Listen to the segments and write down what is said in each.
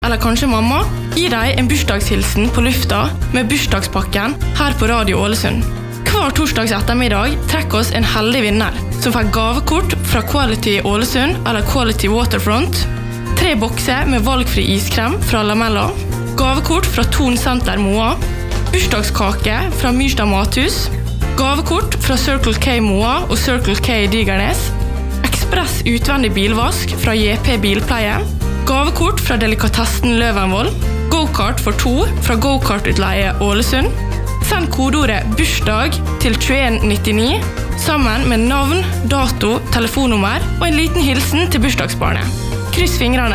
eller kanskje mamma, gi deg en bursdagshilsen på lufta med bursdagspakken her på Radio Ålesund. Hver torsdags ettermiddag trekker oss en heldig vinner, som får gavekort fra Quality Ålesund eller Quality Waterfront, 3 bokser med valgfri iskrem fra Lamella, gavekort fra Ton Center Moa, bursdagskake fra Myrstad Mathus, gavekort fra Circle K Moa og Circle K Digernes, ekspress utvendig bilvask fra JP Bilpleie, gavekort fra Delikatessen Løvenvoll, go-kart for 2 fra Go-kart-utleie Ålesund. Send kodeordet bursdag til 2199 sammen med navn, dato, telefonnummer og en liten hilsen til bursdagsbarnet. Kryss fingrene!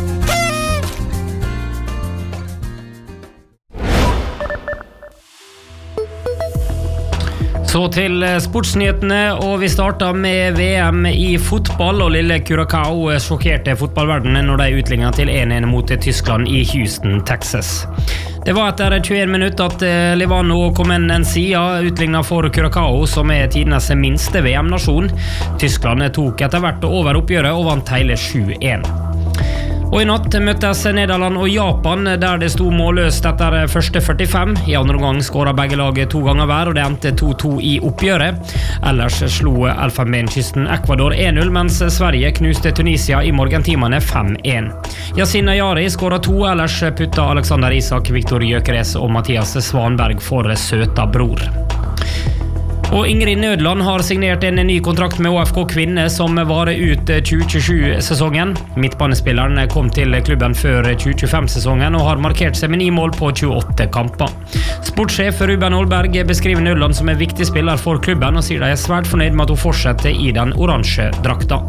Så til sportsnyhetene, og vi starter med VM i fotball, og lille Curacao sjokkerte fotballverdenen når de utlignet til 1-1 mot Tyskland i Houston, Texas. Det var etter 21 minutter at Livano Comenencia utlignet for Curacao, som tidenes minste VM-nasjon. Tyskland tok etter hvert over oppgjøret og vant hele 7-1. Og i natt møttes Nederland og Japan, der det sto målløst etter første 45. I andre omgang skåret begge lag 2 ganger hver, og det endte 2-2 i oppgjøret. Ellers slo Elfenbenskysten Ecuador 1-0, mens Sverige knuste Tunisia i morgentimene 5-1. Yasin Ayari skåret 2, ellers putta Alexander Isak, Viktor Gyökeres og Mathias Svanberg for søta bror. Og Ingrid Nødland har signert en ny kontrakt med ÅFK Kvinne som varer ut 2027-sesongen. Midtbanespilleren kom til klubben før 2025-sesongen og har markert seg med 9 mål på 28 kamper. Sportssjef Ruben Olberg beskriver Nødland som en viktig spiller for klubben og sier de svært fornøyd med at hun fortsetter i den oransje drakta.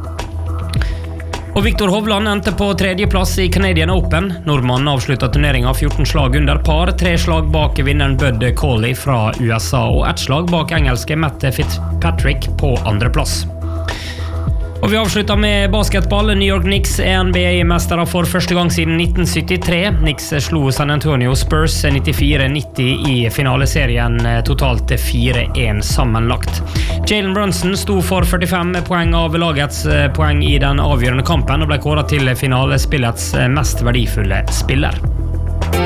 Og Viktor Hovland endte på 3. plass i Canadian Open. Nordmannen avsluttet turneringen 14 slag under par, 3 slag bak vinneren Bud Cauley fra USA og 1 slag bak engelske Matt Fitzpatrick på 2. plass. Og vi avslutter med basketball. New York Knicks NBA-mestere for første gang siden 1973. Knicks slo San Antonio Spurs 94-90 i finaleserien, totalt 4-1 sammenlagt. Jalen Brunson sto for 45 poeng av lagets poeng i den avgjørende kampen og ble kåret til finalespillets mest verdifulle spiller.